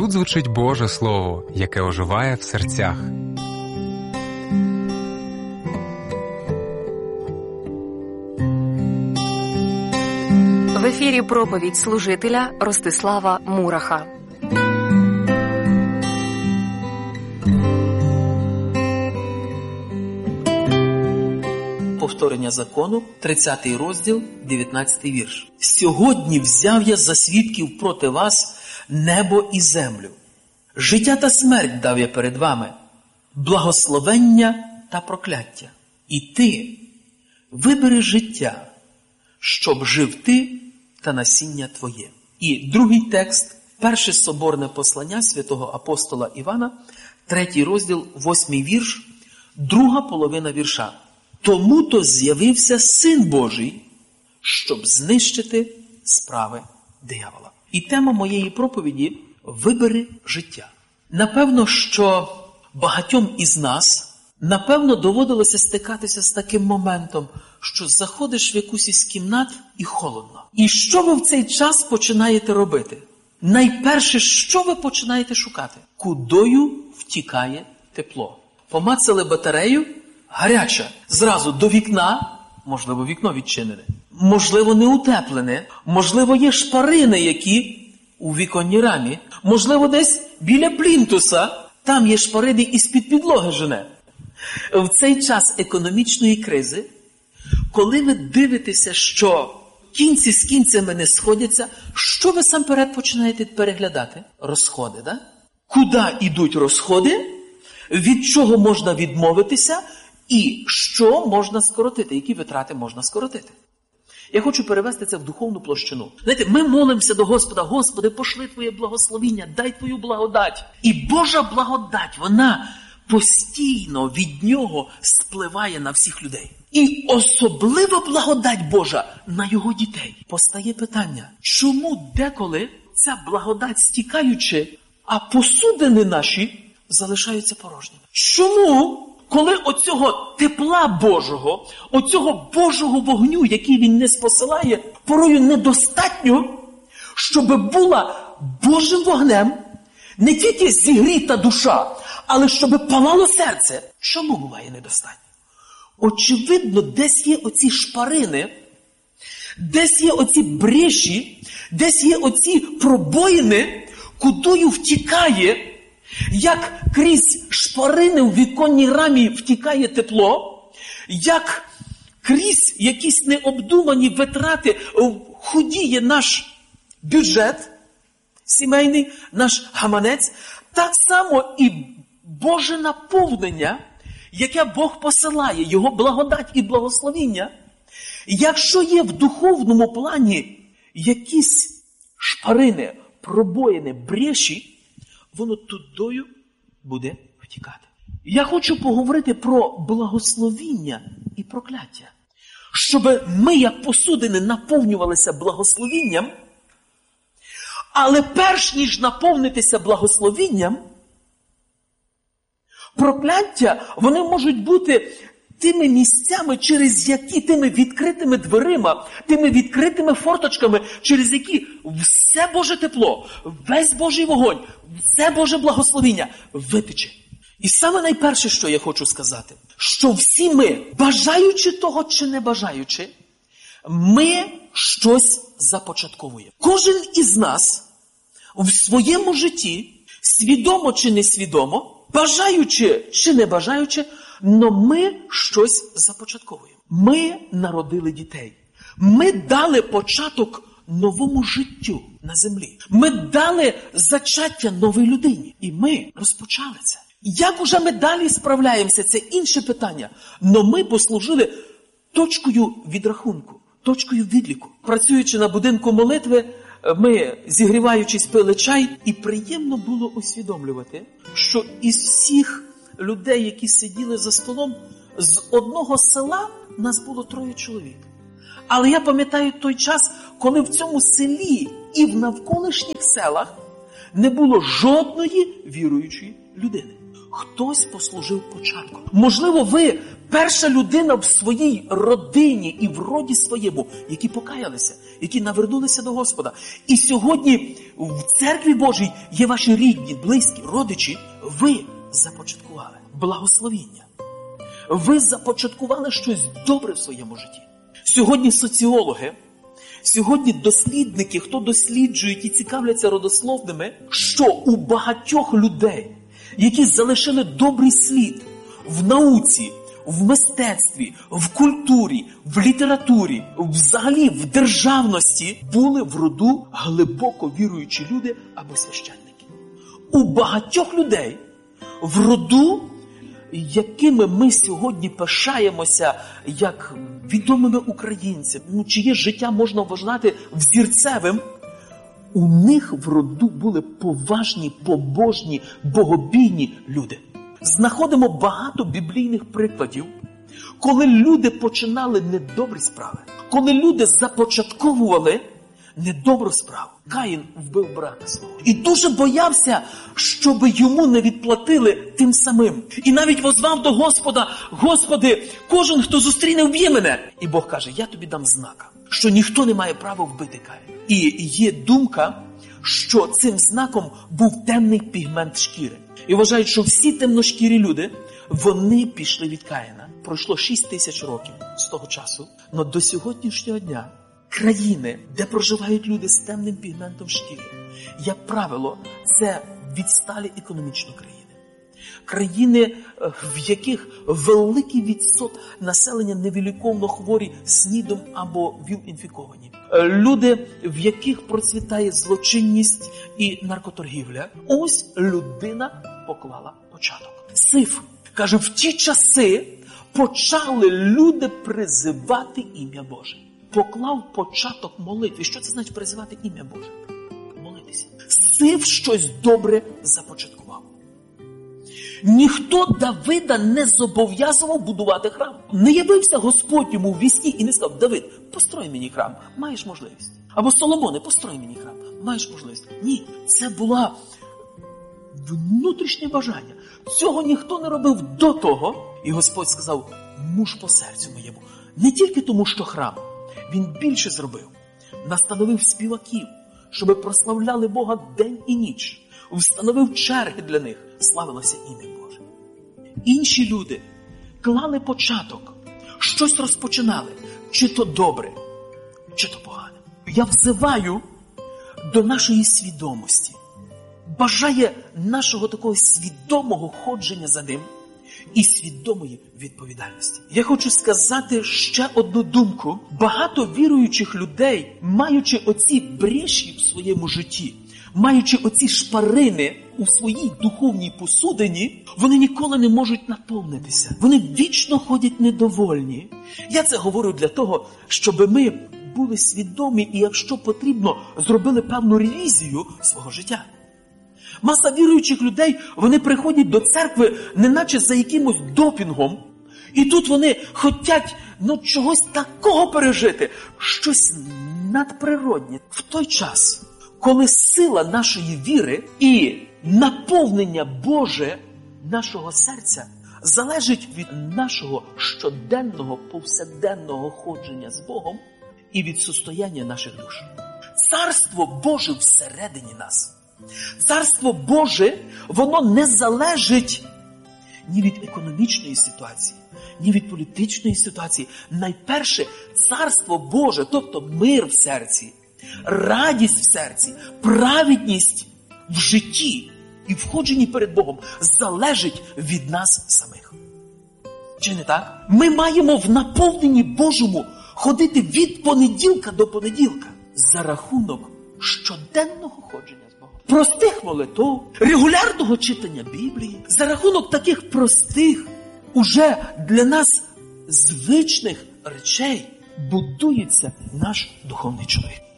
тут звучить Боже Слово, яке оживає в серцях. В ефірі проповідь служителя Ростислава Мураха. Повторення закону, 30 розділ, 19 вірш. «Сьогодні взяв я за свідків проти вас небо і землю. Життя та смерть дав я перед вами, благословення та прокляття. І ти вибери життя, щоб жив ти та насіння твоє». І другий текст, перше соборне послання святого апостола Івана, 3 розділ, 8 вірш, друга половина вірша. «Тому-то з'явився Син Божий, щоб знищити справи диявола». І тема моєї проповіді – «Вибери життя». Напевно, що багатьом із нас, доводилося стикатися з таким моментом, що заходиш в якусь із кімнат і холодно. І що ви в цей час починаєте робити? Найперше, що ви починаєте шукати? Кудою втікає тепло? Помацали батарею? Гаряча. Зразу до вікна, можливо, вікно відчинене, можливо, не утеплене, можливо, є шпарини, які у віконній рамі, можливо, десь біля плінтуса, там є шпарини і з-під підлоги жене. В цей час економічної кризи, коли ви дивитеся, що кінці з кінцями не сходяться, що ви сам перед починаєте переглядати? Розходи, да? Куди йдуть розходи? Від чого можна відмовитися? І що можна скоротити? Які витрати можна скоротити? Я хочу перевести це в духовну площину. Знаєте, ми молимося до Господа: Господи, пошли Твоє благословіння, дай Твою благодать. І Божа благодать, вона постійно від Нього спливає на всіх людей. І особлива благодать Божа на Його дітей. Постає питання, чому деколи ця благодать стікаючи, а посудини наші залишаються порожніми? Чому? Коли оцього тепла Божого, оцього Божого вогню, який Він не спосилає, порою недостатньо, щоб була Божим вогнем не тільки зігріта душа, але щоб палало серце. Чому буває недостатньо? Очевидно, десь є оці шпарини, десь є оці бреші, десь є оці пробоїни, кудою втікає, як крізь шпарини в віконній рамі втікає тепло, як крізь якісь необдумані витрати худіє наш бюджет сімейний, наш гаманець, так само і Боже наповнення, яке Бог посилає, Його благодать і благословіння, якщо є в духовному плані якісь шпарини, пробоїни, бреші, воно тудою буде втікати. Я хочу поговорити про благословіння і прокляття. Щоб ми, як посудини, наповнювалися благословінням, але перш ніж наповнитися благословінням, прокляття, вони можуть бути тими місцями, через які, тими відкритими дверима, тими відкритими форточками, через які все Боже тепло, весь Божий вогонь, все Боже благословіння витече. І саме найперше, що я хочу сказати, що всі ми, бажаючи того чи не бажаючи, ми щось започатковуємо. Кожен із нас в своєму житті, свідомо чи несвідомо, бажаючи чи не бажаючи, но ми щось започатковуємо. Ми народили дітей. Ми дали початок новому життю на землі. Ми дали зачаття новій людині. І ми розпочали це. Як уже ми далі справляємося, це інше питання. Но ми послужили точкою відрахунку, точкою відліку. Працюючи на будинку молитви, ми, зігріваючись, пили чай, і приємно було усвідомлювати, що із всіх людей, які сиділи за столом, з одного села нас було 3 чоловік. Але я пам'ятаю той час, коли в цьому селі і в навколишніх селах не було жодної віруючої людини. Хтось послужив початком. Можливо, ви перша людина в своїй родині і в роді своєму, які покаялися, які навернулися до Господа. І сьогодні в церкві Божій є ваші рідні, близькі, родичі. Ви започаткували благословіння. Ви започаткували щось добре в своєму житті. Сьогодні соціологи, сьогодні дослідники, хто досліджують і цікавляться родословними, що у багатьох людей, які залишили добрий слід в науці, в мистецтві, в культурі, в літературі, взагалі в державності, були в роду глибоко віруючі люди або священники. У багатьох людей в роду, якими ми сьогодні пишаємося як відомими українцями, чиє життя можна вважати взірцевим, у них в роду були поважні, побожні, богобійні люди. Знаходимо багато біблійних прикладів, коли люди починали недобрі справи, коли люди започатковували недобру справу. Каїн вбив брата свого. І дуже боявся, щоб йому не відплатили тим самим. І навіть возвав до Господа: Господи, кожен, хто зустріне, вб'є мене. І Бог каже: я тобі дам знака, що ніхто не має права вбити Каїна. І є думка, що цим знаком був темний пігмент шкіри. І вважають, що всі темношкірі люди, вони пішли від Каїна. Пройшло 6000 років з того часу. Но до сьогоднішнього дня країни, де проживають люди з темним пігментом шкіри, як правило, це відсталі економічно країни. Країни, в яких великий відсоток населення невиліковно хворі СНІДом або ВІЛ-інфіковані. Люди, в яких процвітає злочинність і наркоторгівля. Ось людина поклала початок. Сиф каже, в ті часи почали люди призивати ім'я Боже. Поклав початок молитві. Що це значить призивати ім'я Боже? Молитися. Сиф щось добре започаткував. Ніхто Давида не зобов'язував будувати храм. Не явився Господь йому в вісні і не сказав: Давид, построй мені храм, маєш можливість. Або Соломоне, построй мені храм, маєш можливість. Ні, це було внутрішнє бажання. Цього ніхто не робив до того. І Господь сказав: муж по серцю моєму. Не тільки тому, що храм. Він більше зробив. Настановив співаків, щоб прославляли Бога день і ніч. Встановив черги для них. Славилося ім'я Боже. Інші люди клали початок. Щось розпочинали. Чи то добре, чи то погане. Я взиваю до нашої свідомості. Бажає нашого такого свідомого ходження за ним і свідомої відповідальності. Я хочу сказати ще одну думку. Багато віруючих людей, маючи оці бреші в своєму житті, маючи оці шпарини у своїй духовній посудині, вони ніколи не можуть наповнитися. Вони вічно ходять недовольні. Я це говорю для того, щоб ми були свідомі і, якщо потрібно, зробили певну ревізію свого життя. Маса віруючих людей, вони приходять до церкви неначе за якимось допінгом, і тут вони хочуть чогось такого пережити, щось надприроднє. В той час, коли сила нашої віри і наповнення Боже нашого серця залежить від нашого щоденного, повсякденного ходження з Богом і від состояння наших душ. Царство Боже всередині нас. Царство Боже, воно не залежить ні від економічної ситуації, ні від політичної ситуації. Найперше, Царство Боже, тобто мир в серці, радість в серці, праведність в житті і в ходженні перед Богом залежить від нас самих. Чи не так? Ми маємо в наповненні Божому ходити від понеділка до понеділка за рахунок щоденного ходження з Богом. Простих молитв, регулярного читання Біблії, за рахунок таких простих, уже для нас звичних речей будується наш духовний чоловік.